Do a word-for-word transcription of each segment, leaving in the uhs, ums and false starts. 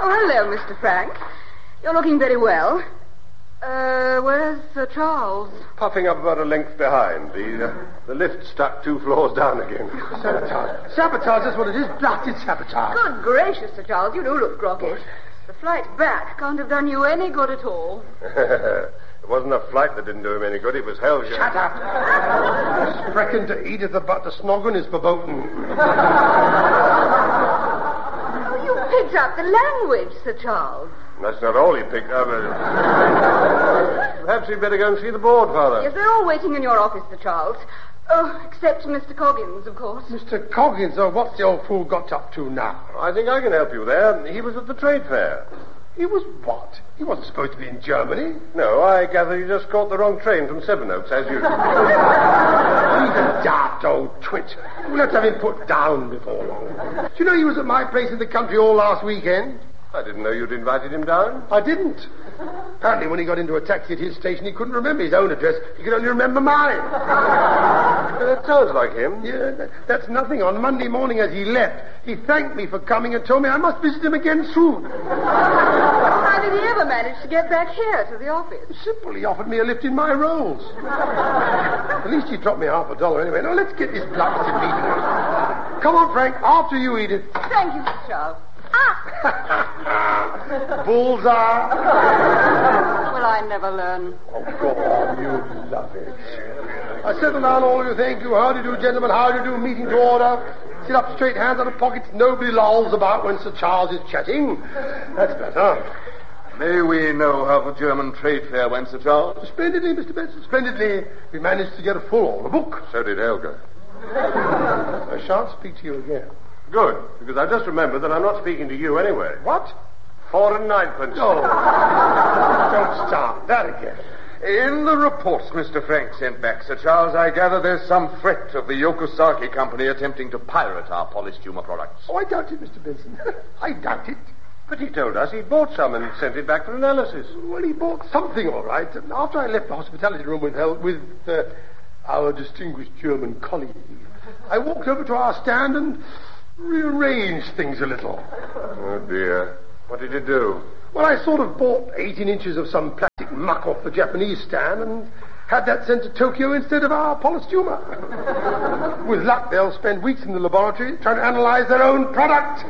hello, Mister Frank. You're looking very well. Uh, where's Sir Charles? Puffing up about a length behind. The, uh, the lift stuck two floors down again. Sabotage. Sabotage, that's what it is. Blasted sabotage. Good gracious, Sir Charles, you do look groggy. The flight back can't have done you any good at all. It wasn't a flight that didn't do him any good. It was hell. Shut up. Sprechen to Edith about the snogging is verboten. Oh, you picked up the language, Sir Charles. That's not all he picked up. Perhaps you'd better go and see the board, Father. Yes, they're all waiting in your office, Sir Charles. Oh, except Mister Coggins, of course. Mister Coggins, oh, what's the old fool got up to now? I think I can help you there. He was at the trade fair. He was what? He wasn't supposed to be in Germany. No, I gather you just caught the wrong train from Sevenoaks, as usual. He's a daft old twit. Let's have him put down before long. Do you know he was at my place in the country all last weekend? I didn't know you'd invited him down. I didn't. Apparently, when he got into a taxi at his station, he couldn't remember his own address. He could only remember mine. Well, that sounds like him. Yeah, that, that's nothing. On Monday morning as he left, he thanked me for coming and told me I must visit him again soon. How did he ever manage to get back here to the office? Simple. He offered me a lift in my rolls. At least he dropped me half a dollar anyway. Now, let's get this blasted meeting on. Come on, Frank. After you, Edith. Thank you, Mister Charles. Ah! Bullseye. Well, I never learn. Oh, go on, you love it. I settle down, all of you. Thank you. How do you do, gentlemen? How do you do? Meeting to order. Sit up straight, hands out of pockets. Nobody lolls about when Sir Charles is chatting. That's better. May we know how the German trade fair went, Sir Charles? Splendidly, Mister Benson, splendidly. We managed to get a full order book. So did Helga. I shan't speak to you again. Good, because I just remembered that I'm not speaking to you anyway. What? Four and ninepence. Oh. Don't start that again. In the reports Mister Frank sent back, Sir Charles, I gather there's some threat of the Yokosaki Company attempting to pirate our polished humor products. Oh, I doubt it, Mister Benson. I doubt it. But he told us he'd bought some and sent it back for analysis. Well, he bought something, all right. After I left the hospitality room with, uh, with uh, our distinguished German colleague, I walked over to our stand and rearranged things a little. Oh, dear. What did you do? Well, I sort of bought eighteen inches of some plastic muck off the Japanese stand and had that sent to Tokyo instead of our polished humor. With luck, they'll spend weeks in the laboratory trying to analyze their own product.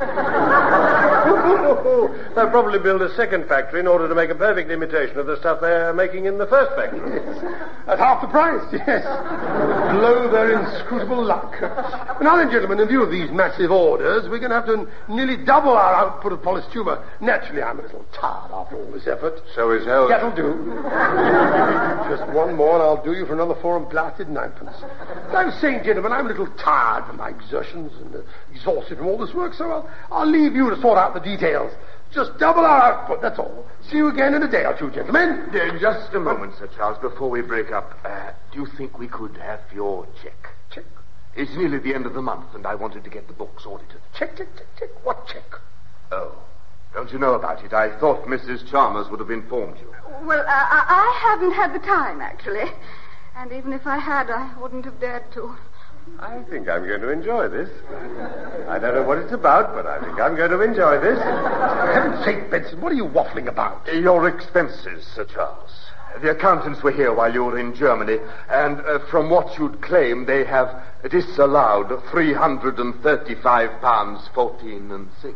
They'll probably build a second factory in order to make a perfect imitation of the stuff they're making in the first factory. Yes. At half the price, yes. Blow their inscrutable luck. Now then, gentlemen, in view of these massive orders, we're going to have to nearly double our output of polished humor. Naturally, I'm a little tired after all this effort. So is Helga. That'll do. Just one more and I'll do you for another four and blasted ninepence. As I was saying, gentlemen, I'm a little tired from my exertions and uh, exhausted from all this work, so I'll, I'll leave you to sort out the details. Just double our output, that's all. See you again in a day or two, gentlemen. Uh, just a moment, Sir Charles, before we break up. Uh, do you think we could have your check? Check? It's nearly the end of the month, and I wanted to get the books audited. Check, check, check, check. What check? Oh. Don't you know about it? I thought Missus Chalmers would have informed you. Well, I, I haven't had the time, actually. And even if I had, I wouldn't have dared to. I think I'm going to enjoy this. I don't know what it's about, but I think I'm going to enjoy this. For heaven's sake, Benson, what are you waffling about? Your expenses, Sir Charles. The accountants were here while you were in Germany, and uh, from what you'd claim, they have disallowed three hundred thirty-five pounds, fourteen and six.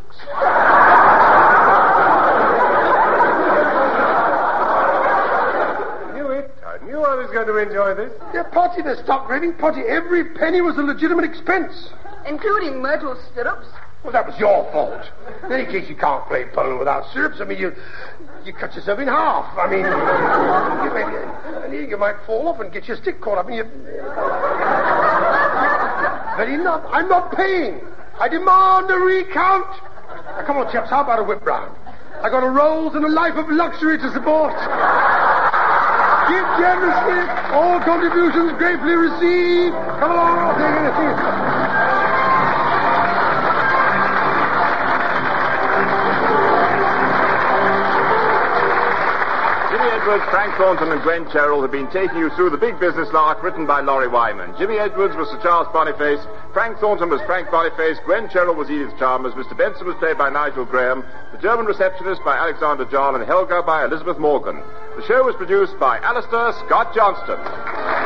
I knew I was going to enjoy this. Yeah, Potty, the stock grading, Potty, every penny was a legitimate expense. Including Myrtle stirrups? Well, that was your fault. In any case, you can't play polo without syrups. I mean, you you cut yourself in half. I mean, you, maybe, and you might fall off and get your stick caught up in your... Very enough. I'm not paying. I demand a recount. Now, come on, chaps, how about a whip round? I got a Rolls and a life of luxury to support. Give generously. All contributions gratefully received. Come along, I'll take anything. Jimmy Edwards Edwards, Frank Thornton, and Gwen Cheryl have been taking you through The Big Business Lark, written by Laurie Wyman. Jimmy Edwards was Sir Charles Boniface, Frank Thornton was Frank Boniface, Gwen Cheryl was Edith Chalmers, Mister Benson was played by Nigel Graham, the German receptionist by Alexander John, and Helga by Elizabeth Morgan. The show was produced by Alistair Scott Johnston.